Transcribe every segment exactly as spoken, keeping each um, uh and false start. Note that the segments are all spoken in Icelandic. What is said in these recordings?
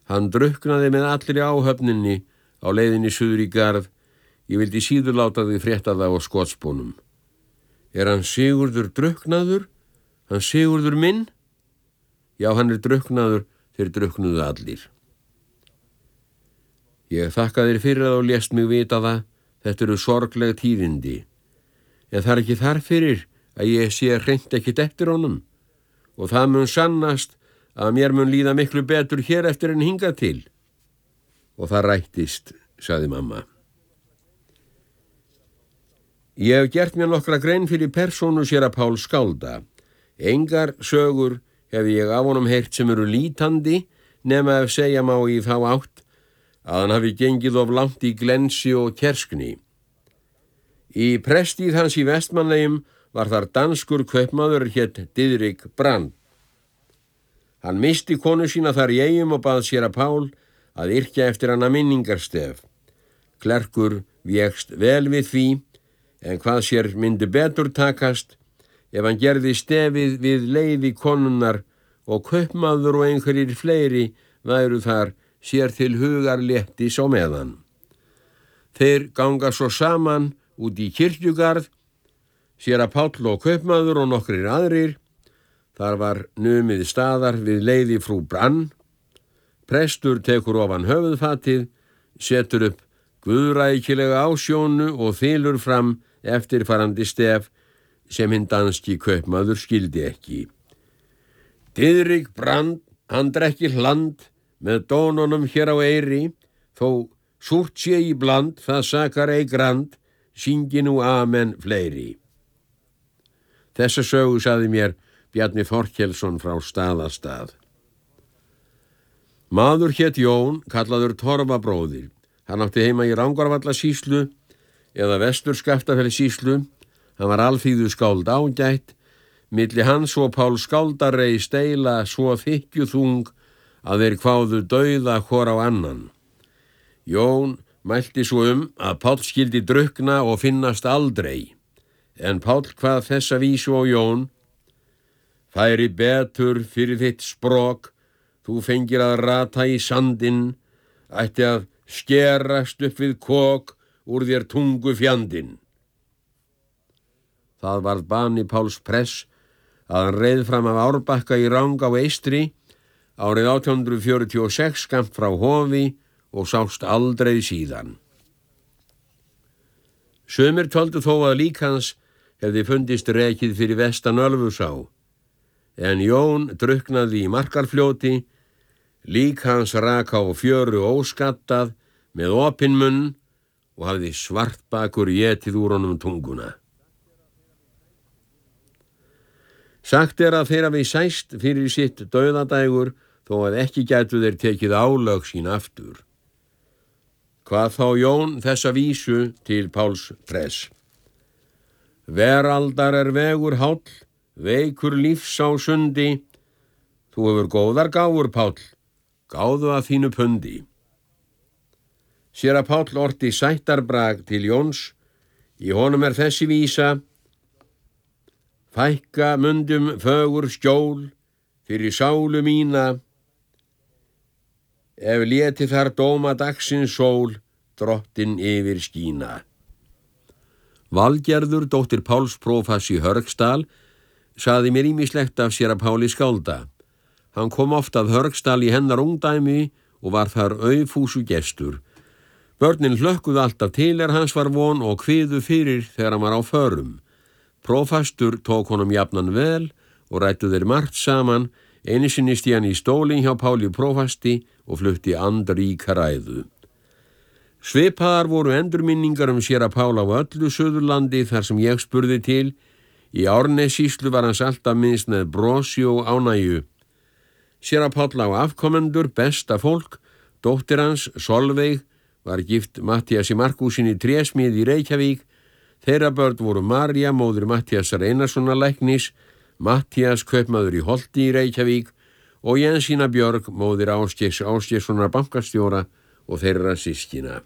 Hann drukknaði með allri áhöfninni á leiðinni suður í garð. Ég vildi síður láta þig frétta það á skotspónum. Er hann Sigurður drukknaður? Hann Sigurður minn? Já, hann er drukknaður, þeir drukknuðu allir. Ég þakka þér fyrir að þú lést mig vita það. Þetta eru sorgleg tíðindi. En það er ekki þar fyrir að ég sé hreint ekkit eftir honum. Og það mun sannast að mér mun líða miklu betur hér eftir en hingað til. Og það rættist, sagði mamma. Ég hef gert mér nokkra grein fyrir persónu séra Páls skálda. Engar sögur hef ég af honum heyrt sem eru lítandi, nema ef segja má í þá átt að hann hafi gengið of langt í glensi og kerskni. Í prestíð hans í Vestmannaeyjum var þar danskur kaupmaður hét Diðrik Brand. Hann misti konu sína þar í Eyjum og bað séra Pál að yrkja eftir hana minningarstef. Klerkur vékst vel við því, en hvað sér myndi betur takast ef hann gerði stefið við leiði konunnar og kaupmaður og einhverjir fleiri væru þar sér til hugar léttis á meðan. Þeir ganga svo saman út í kirkjugarð, séra Páll og kaupmaður og nokkrir aðrir. Þar var numið staðar við leiði frú Brann. Prestur tekur ofan höfuðfatið, setur upp guðrækilega ásjónu og þylur fram eftirfarandi stef sem hinn danski kaupmaður skildi ekki. Diðrik Brand, hann drekki hland með dónunum hér á eyri, þó súrt sé í bland, það sakar ei grand, syngi nú amen fleiri. Þessa sögu sagði mér Bjarni Þorkelsson frá Staðastað. Maður hét Jón, kallaður Torfabróðir. Hann átti heima í Rangárvallasýslu eða Vestur-Skaftafellssýslu. Hann var alþýðu skáld ágætt. Milli hans og Pál skáldarei steila svo þykkjuþung að þeir kváðu dauða hvor á annan. Jón mælti svo um að Páll skildi drukkna og finnast aldrei. En Páll kvað þessa vísu á Jón: Færi betur fyrir þitt sprok, þú fengir að rata í sandinn, ætti að skerast upp við kok úr þér tungu fjandinn. Það varð bani Páls press að hann reið fram af Árbakka í Rangá eystri árið átján hundruð fjörutíu og sex skammt frá Hofi og sást aldrei síðan. Sumir töldu þó að lík hans hefði fundist rekið fyrir vestan Ölfusá, en Jón drukknaði í Markarfljóti, lík hans rak á fjöru óskattað með opinn munn og hafði svartbakur étið úr honum tunguna. Sagt er að þeir hafi sæst fyrir sitt dauðadægur þó að ekki gætu þeir tekið álög sín aftur. Hvað þá Jón þessa vísu til Páls press: Veraldar er vegur háll, veikur lífs á sundi, þú hefur góðar gáfur, Páll, gáðu að þínu pundi. Séra Páll orti sættarbrag til Jóns. Í honum er þessi vísa: Fækka mundum fögur skjól fyrir sálu mína, ef léti þar dóma dagsins sól drottin yfir skína. Valgerður, dóttir Páls prófass í Hörgsdal, saði mér ýmislegt af séra Páli skálda. Hann kom oft að Hörgsdal í hennar ungdæmi og var þar auðfúsu gestur. Börnin hlökkuðu alltaf til er hans var von og kviðu fyrir þegar hann var á förum. Prófastur tók honum jafnan vel og rættu þeir margt saman. Einu sinni stíð hann í stólinn hjá Páli prófasti og flutti andríka ræðu. Svipaðar voru endurminningar um séra Pál á öllu Suðurlandi þar sem ég spurði til. Í Árnessýslu var hans alltaf minnst með brosi og ánægju. Séra Páll á afkomendur, besta fólk. Dóttir hans, Solveig, var gift Matthíasi Markúsinni trésmið í Reykjavík. Þeirra börn voru María, móðir Matthíasar Einarssonar læknis, Matthías kaupmaður í Holti í Reykjavík og Jensína Björg, móðir Ásgeirs Ásgeirssonar bankastjóra og þeirra systkina.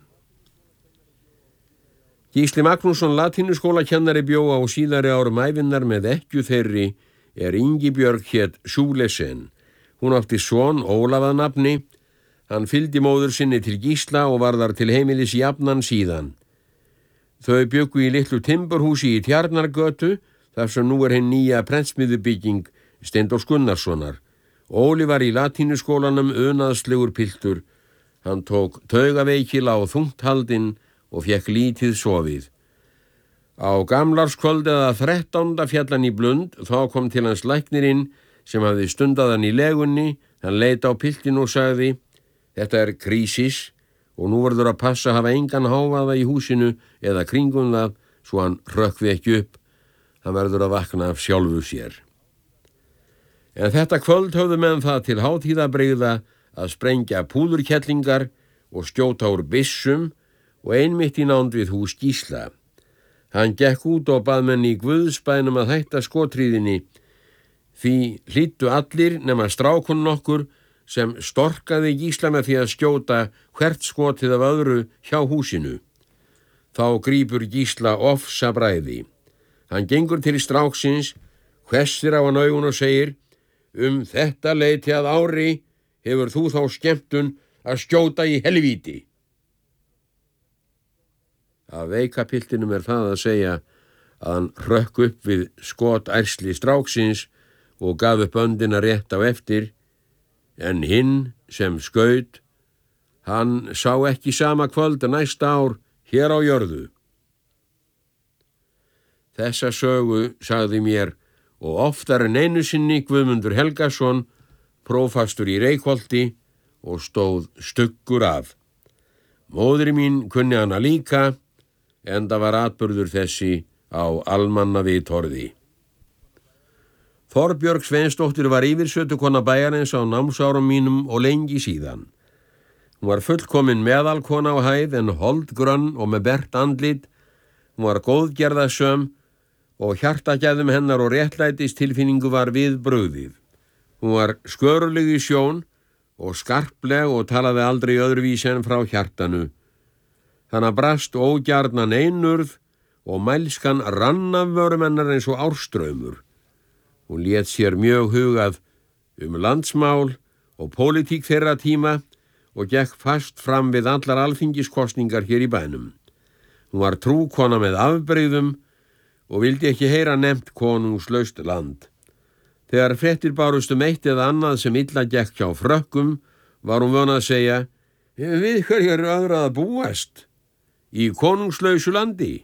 Gísli Magnússon latínuskólakennari bjó á síðari árum ævinnar með ekkju þeirri er Ingibjörg hét Sjúlesen. Hún átti son Ólaf að nafni. Hann fylgdi móður sinni til Gísla og var þar til heimilis jafnan síðan. Þau bjuggu í litlu timburhúsi í Tjarnargötu, þar sem nú er hinn nýja prentsmiðjubygging Steindórs Gunnarssonar. Óli var í latínuskólanum unaðslegur piltur. Hann tók taugaveikila og þungt haldinn og fekk lítið sofið. Á gamlarskvöld eða þrettánda fjallan í Blund þá kom til hans læknirinn sem hafði stundað hann í legunni. Hann leit á piltinn og sagði: Þetta er krísis og nú verður að passa að hafa engan hávaða í húsinu eða kringum það svo hann hrökkvi ekki upp. Hann verður að vakna af sjálfu sér. En þetta kvöld höfðu menn það til hátíðabrigða að sprengja púðurkellingar og skjóta úr byssum og einmitt í nánd við hús Gísla. Hann gekk út og bað menn í guðsbænum að hætta skotríðinni, því hlýddu allir nema strákun nokkur sem storkaði Gísla með því að skjóta hvert skotið af öðru hjá húsinu. Þá grípur Gísla ofsa bræði. Hann gengur til stráksins, hvessir á hann augun og segir: Um þetta leyti að ári hefur þú þá skemmtun að skjóta í helvíti. Af veikapiltinum er það að segja að hann hrökk upp við skotærsli stráksins og gaf upp öndina rétt á eftir, en hinn sem skaut, hann sá ekki sama kvöld næsta ár hér á jörðu. Þessa sögu sagði mér og oftar en einu sinni Guðmundur Helgason, prófastur í Reykholti, og stóð stuggur af. Móðir mín kunni hana líka, enda var atburður þessi á almannavitorði. Þorbjörg Sveinsdóttir var yfirsötukona bæjarins á námsárum mínum og lengi síðan. Hún var fullkomin meðalkona á hæð en holdgrönn og með bert andlit. Hún var góðgerðasöm og hjartagæðum hennar og réttlætis tilfinningu var við brugðið. Hún var sköruleg í sjón og skarpleg og talaði aldrei öðruvísi en frá hjartanu. Hana brast ógjarnan einurð og mælskan rann af vörum hennar eins og árstraumur. Hún lét sér mjög hugað um landsmál og pólitík þeirra tíma og gekk fast fram við allar alþingiskosningar hér í bænum. Hún var trúkona með afbrigðum og vildi ekki heyra nefnt konungslaust land. Þegar fréttir bárust um eitt eða annað sem illa gekk hjá frökkum, var hún vön að segja: Við hverju eru öðru að búast? Í konungslausu landi.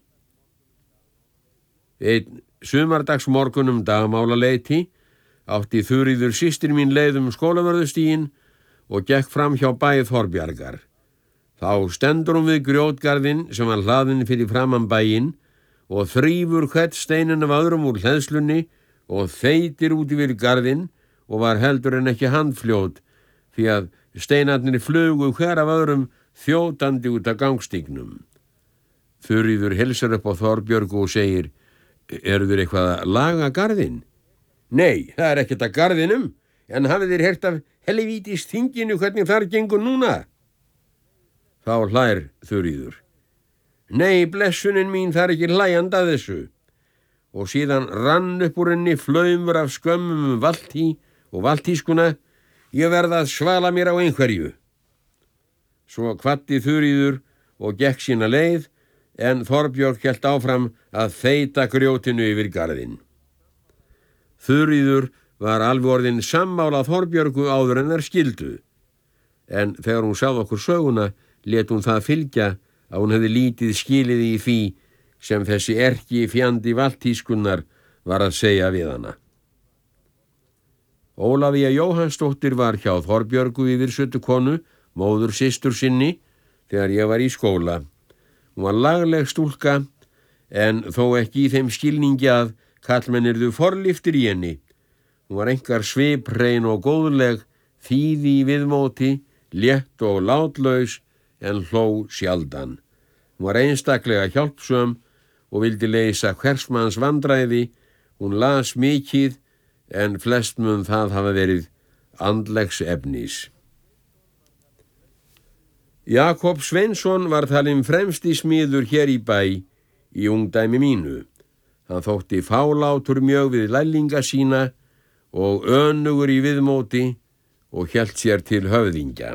Einn sumardagsmorgunum dagmálaleiti átti Þuríður systir mín leið um Skólavörðustíginn og gekk fram hjá bæ Þorbjargar. Þá stendur hún við grjótgarðinn sem var hlaðinn fyrir framan bæinn og þrífur hvert steinin af öðrum úr hleðslunni og þeytir út yfir garðinn og var heldur en ekki handfljót, því að steinarnir flugu hver af öðrum þjótandi út af gangstígnum. Þuríður hilsar upp á Þorbjörgu og segir: Eru þér eitthvað að laga garðinn? Nei, það er ekkert að garðinum, en hafið þér heyrt af helvítis þinginu hvernig þar gengur núna? Þá hlær Þuríður: Nei, blessunin mín, það er ekki hlæjand að þessu. Og síðan rann upp úr henni flaumur af skömmum um valtí og valtískuna: Ég verð að svala mér á einhverju. Svo kvaddi Þuríður og gekk sína leið, en Þorbjörg hélt áfram að þeyta grjótinu yfir garðinn. Þuríður var alveg orðin sammála Þorbjörgu áður en þær skildu, en þegar hún sáð okkur söguna lét hún það fylgja að hún hefði lítið skilið í því sem þessi erki fjandi valtískunnar var að segja við hana. Ólafía Jóhannsdóttir var hjá Þorbjörgu yfirsötukonu, móður systur sinni, þegar ég var í skóla. Hún var lagleg stúlka, en þó ekki í þeim skilningi að kallmenn yrðu forlyftir í henni. Hún var einkar svipreiðin og góðleg, þýði í viðmóti, létt og látlaus, en hló sjaldan. Hún var einstaklega hjálpsöm og vildi leysa hversmanns vandræði. Hún las mikið, en flest mun það hafa verið andlegs efnis. Jakob Sveinsson var talinn fremsti smiður hér í bæ í ungdæmi mínu. Hann þótti fálátur mjög við lærlinga sína og önugur í viðmóti og hélt sér til höfðingja.